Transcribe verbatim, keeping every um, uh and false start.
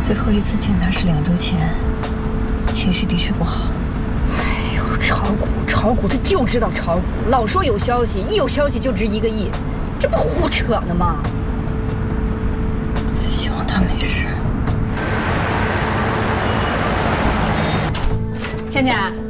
最后一次见他是两周前，情绪的确不好。 哎呦，炒股，炒股，他就知道炒股，老说有消息，一有消息就值一个亿，这不胡扯呢吗？ 希望他没事。 倩倩。